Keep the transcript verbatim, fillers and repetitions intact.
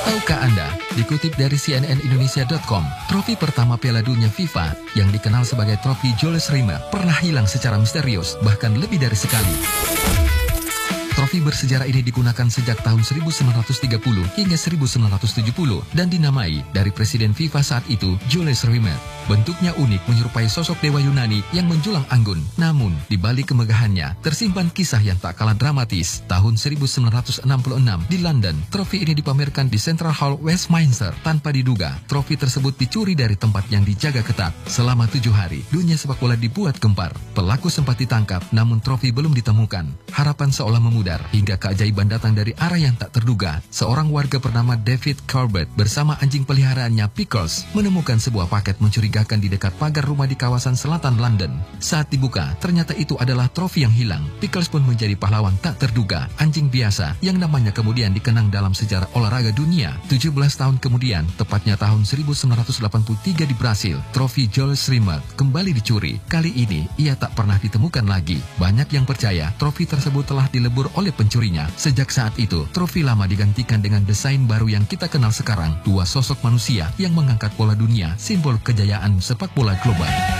Tahukah Anda, dikutip dari C N N Indonesia dot com, trofi pertama Piala Dunia FIFA yang dikenal sebagai trofi Jules Rimet pernah hilang secara misterius, bahkan lebih dari sekali. Trofi bersejarah ini digunakan sejak tahun seribu sembilan ratus tiga puluh hingga seribu sembilan ratus tujuh puluh dan dinamai dari Presiden FIFA saat itu, Jules Rimet. Bentuknya unik menyerupai sosok dewa Yunani yang menjulang anggun. Namun, di balik kemegahannya, tersimpan kisah yang tak kalah dramatis. Tahun seribu sembilan ratus enam puluh enam di London, trofi ini dipamerkan di Central Hall Westminster. Tanpa diduga, trofi tersebut dicuri dari tempat yang dijaga ketat. Selama tujuh hari, dunia sepak bola dibuat gempar. Pelaku sempat ditangkap, namun trofi belum ditemukan. Harapan seolah memudar, hingga keajaiban datang dari arah yang tak terduga. Seorang warga bernama David Corbett bersama anjing peliharaannya Pickles menemukan sebuah paket mencurigakan di dekat pagar rumah di kawasan selatan London. Saat dibuka, ternyata itu adalah trofi yang hilang. Pickles pun menjadi pahlawan tak terduga, anjing biasa yang namanya kemudian dikenang dalam sejarah olahraga dunia. tujuh belas tahun kemudian, tepatnya tahun seribu sembilan ratus delapan puluh tiga di Brasil, trofi Jules Rimet kembali dicuri. Kali ini, ia tak pernah ditemukan lagi. Banyak yang percaya trofi tersebut telah dilebur oleh pencurinya. Sejak saat itu, trofi lama digantikan dengan desain baru yang kita kenal sekarang. Dua sosok manusia yang mengangkat bola dunia, simbol kejayaan sepak bola global.